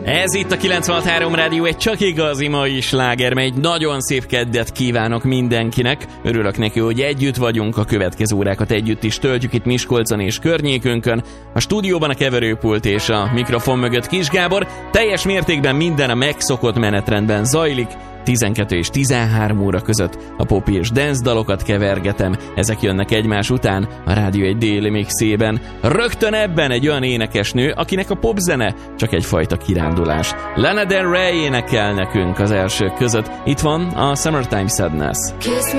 Ez itt a 96.3 Rádió, egy csak igazi mai sláger, egy nagyon szép keddet kívánok mindenkinek. Örülök neki, hogy együtt vagyunk, a következő órákat együtt is töltjük itt Miskolcon és környékünkön. A stúdióban a keverőpult és a mikrofon mögött Kis Gábor. Teljes mértékben minden a megszokott menetrendben zajlik. 12 és 13 óra között a pop és dance dalokat kevergetem. Ezek jönnek egymás után a Rádió egy déli mixében. Rögtön ebben egy olyan énekesnő, akinek a popzene csak egyfajta kirándulás. Lana Del Rey énekel nekünk az elsők között. Itt van a Summertime Sadness.